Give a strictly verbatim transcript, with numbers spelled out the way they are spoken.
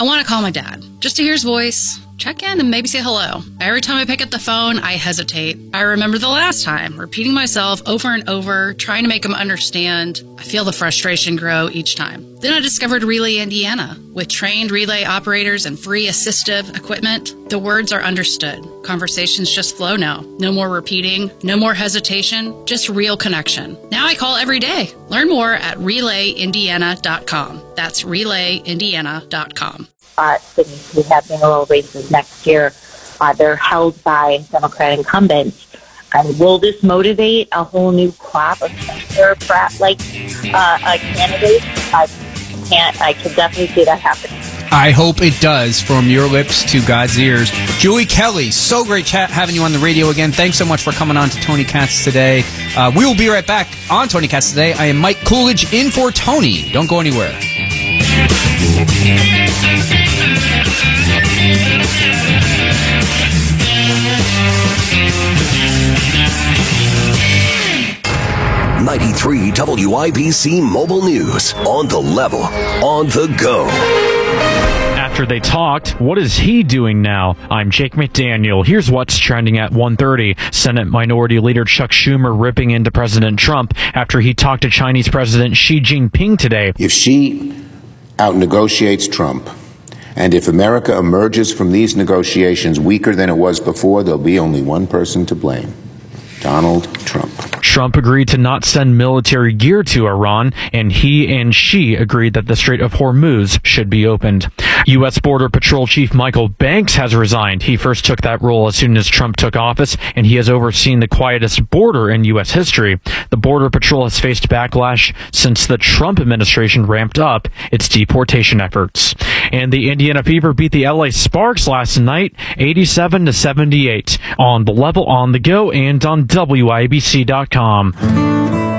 I want to call my dad, just to hear his voice, check in, and maybe say hello. Every time I pick up the phone, I hesitate. I remember the last time, repeating myself over and over, trying to make him understand. I feel the frustration grow each time. Then I discovered Relay Indiana. With trained relay operators and free assistive equipment, the words are understood. Conversations just flow now. No more repeating, no more hesitation, just real connection. Now I call every day. Learn more at relay indiana dot com. That's relay indiana dot com. Uh, to be having mayoral races next year. Uh, they're held by Democrat incumbents. And will this motivate a whole new crop of Senator Pratt-like uh, uh, candidates? I can't. I can definitely see that happening. I hope it does, from your lips to God's ears. Julie Kelly, so great chat having you on the radio again. Thanks so much for coming on to Tony Katz today. Uh, we will be right back on Tony Katz today. I am Mike Coolidge in for Tony. Don't go anywhere. ninety-three W I B C Mobile News. On the level, on the go. After they talked, what is he doing now? I'm Jake McDaniel. Here's what's trending at one thirty. Senate Minority Leader Chuck Schumer ripping into President Trump after he talked to Chinese President Xi Jinping today. If Xi out-negotiates Trump, and if America emerges from these negotiations weaker than it was before, there'll be only one person to blame: Donald Trump. Trump agreed to not send military gear to Iran, and he and Xi agreed that the Strait of Hormuz should be opened. U S. Border Patrol Chief Michael Banks has resigned. He first took that role as soon as Trump took office, and he has overseen the quietest border in U S history. The Border Patrol has faced backlash since the Trump administration ramped up its deportation efforts. And the Indiana Fever beat the L A Sparks last night, eighty-seven to seventy-eight. On the level, on the go, and on W I B C dot com.